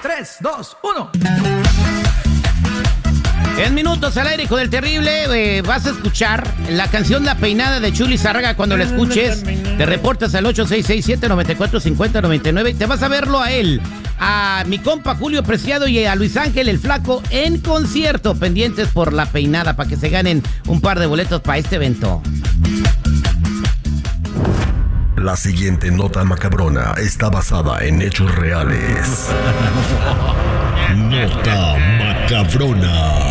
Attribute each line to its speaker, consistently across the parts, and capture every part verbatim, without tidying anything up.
Speaker 1: tres, dos, uno.
Speaker 2: En minutos al aire con el terrible, eh, vas a escuchar la canción La Peinada de Chuli Zárraga. Cuando la escuches, te reportas al ocho seis seis, siete nueve cuatro, cinco cero nueve nueve y te vas a verlo a él, a mi compa Julio Preciado y a Luis Ángel el Flaco en concierto, pendientes por La Peinada para que se ganen un par de boletos para este evento.
Speaker 3: La siguiente nota macabrona está basada en hechos reales. Nota macabrona.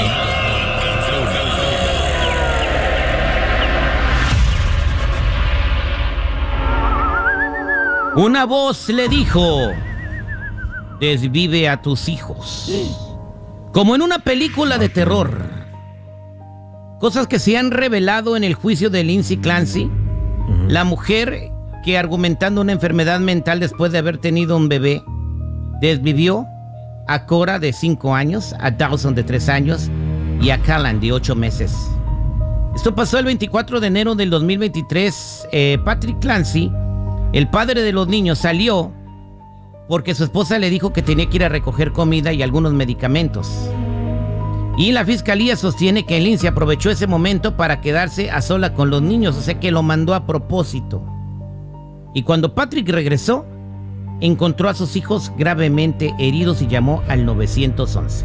Speaker 2: Una voz le dijo: desvive a tus hijos. Como en una película de terror. Cosas que se han revelado en el juicio de Lindsay Clancy. Uh-huh. La mujer que, argumentando una enfermedad mental después de haber tenido un bebé, desvivió a Cora de cinco años, a Dawson de tres años y a Callan de ocho meses. Esto pasó el veinticuatro de enero del dos mil veintitrés. Eh, Patrick Clancy, el padre de los niños, salió porque su esposa le dijo que tenía que ir a recoger comida y algunos medicamentos. Y la fiscalía sostiene que Lindsay aprovechó ese momento para quedarse a sola con los niños, o sea que lo mandó a propósito. Y cuando Patrick regresó, encontró a sus hijos gravemente heridos y llamó al nueve once.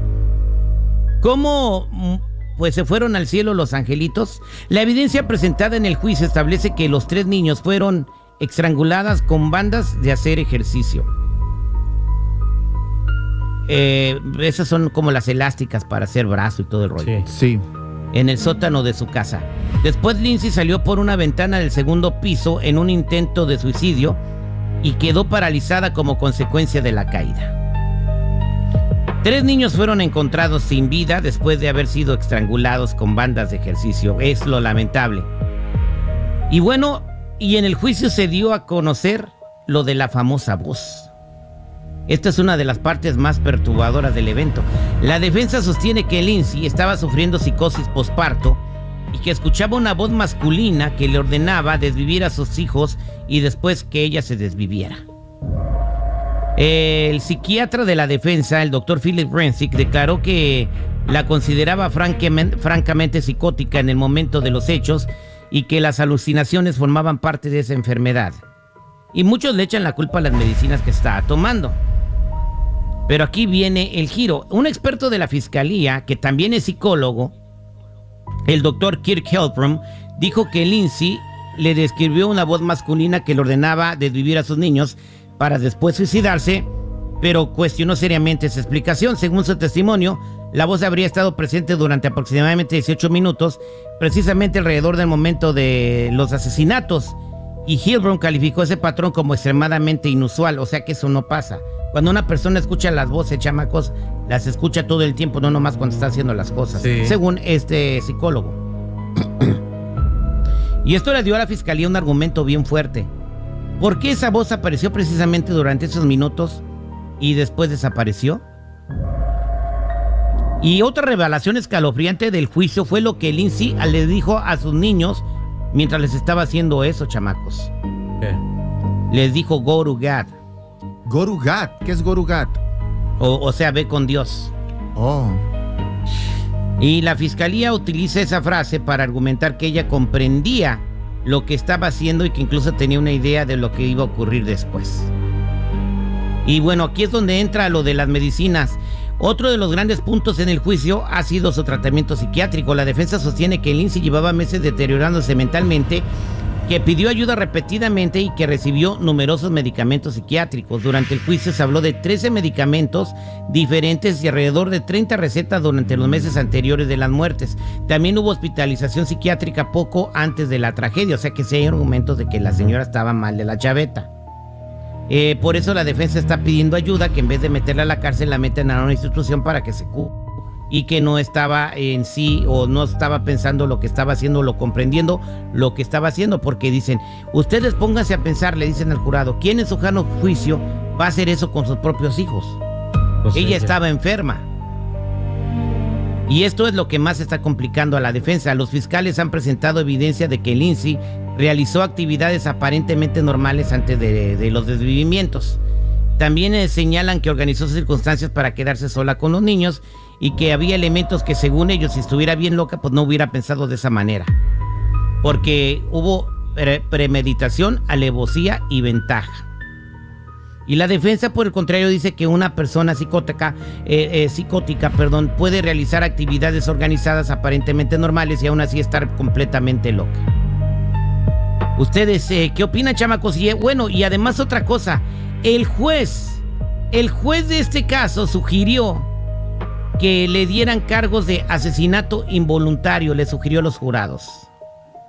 Speaker 2: ¿Cómo pues se fueron al cielo los angelitos? La evidencia presentada en el juicio establece que los tres niños fueron estranguladas con bandas de hacer ejercicio. Eh, esas son como las elásticas para hacer brazo y todo el rollo.
Speaker 4: Sí, sí.
Speaker 2: En el sótano de su casa. Después Lindsay salió por una ventana del segundo piso en un intento de suicidio y quedó paralizada como consecuencia de la caída. Tres niños fueron encontrados sin vida después de haber sido estrangulados con bandas de ejercicio. Es lo lamentable. Y bueno, y en el juicio se dio a conocer lo de la famosa voz. Esta es una de las partes más perturbadoras del evento. La defensa sostiene que Lindsay estaba sufriendo psicosis posparto y que escuchaba una voz masculina que le ordenaba desvivir a sus hijos y después que ella se desviviera. El psiquiatra de la defensa, el doctor Philip Rensick, declaró que la consideraba francamente, francamente psicótica en el momento de los hechos y que las alucinaciones formaban parte de esa enfermedad. Y muchos le echan la culpa a las medicinas que estaba tomando. Pero aquí viene el giro. Un experto de la fiscalía, que también es psicólogo, el doctor Kirk Helprom, dijo que Lindsay le describió una voz masculina que le ordenaba desvivir a sus niños para después suicidarse, pero cuestionó seriamente esa explicación. Según su testimonio, la voz habría estado presente durante aproximadamente dieciocho minutos, precisamente alrededor del momento de los asesinatos. Y Helprom calificó ese patrón como extremadamente inusual, o sea que eso no pasa. Cuando una persona escucha las voces, chamacos, las escucha todo el tiempo, no nomás cuando está haciendo las cosas, sí. Según este psicólogo. Y esto le dio a la fiscalía un argumento bien fuerte. ¿Por qué esa voz apareció precisamente durante esos minutos y después desapareció? Y otra revelación escalofriante del juicio fue lo que Lindsay le dijo a sus niños mientras les estaba haciendo eso, chamacos.
Speaker 4: ¿Qué?
Speaker 2: Les dijo go to God.
Speaker 4: Go to God. ¿Qué es go to God?
Speaker 2: O, o sea, ve con Dios.
Speaker 4: Oh.
Speaker 2: Y la fiscalía utiliza esa frase para argumentar que ella comprendía lo que estaba haciendo y que incluso tenía una idea de lo que iba a ocurrir después. Y bueno, aquí es donde entra lo de las medicinas. Otro de los grandes puntos en el juicio ha sido su tratamiento psiquiátrico. La defensa sostiene que Lindsay llevaba meses deteriorándose mentalmente, que pidió ayuda repetidamente y que recibió numerosos medicamentos psiquiátricos. Durante el juicio se habló de trece medicamentos diferentes y alrededor de treinta recetas durante los meses anteriores de las muertes. También hubo hospitalización psiquiátrica poco antes de la tragedia, o sea que sí hay argumentos de que la señora estaba mal de la chaveta. Eh, por eso la defensa está pidiendo ayuda, que en vez de meterla a la cárcel la meten a una institución para que se cure. Y que no estaba en sí o no estaba pensando lo que estaba haciendo, lo comprendiendo lo que estaba haciendo, porque dicen, ustedes pónganse a pensar, le dicen al jurado, ¿quién en su sano juicio va a hacer eso con sus propios hijos? Pues ella, ella estaba enferma. Y esto es lo que más está complicando a la defensa. Los fiscales han presentado evidencia de que Lindsay realizó actividades aparentemente normales antes de, de los desvivimientos. También eh, señalan que organizó circunstancias para quedarse sola con los niños y que había elementos que según ellos, si estuviera bien loca, pues no hubiera pensado de esa manera. Porque hubo pre premeditación, alevosía y ventaja. Y la defensa, por el contrario, dice que una persona psicótica, eh, eh, psicótica perdón, puede realizar actividades organizadas aparentemente normales y aún así estar completamente loca. ¿Ustedes eh, qué opinan, chamacos? Y, eh, bueno, y además otra cosa, el juez, el juez de este caso sugirió que le dieran cargos de asesinato involuntario, le sugirió a los jurados.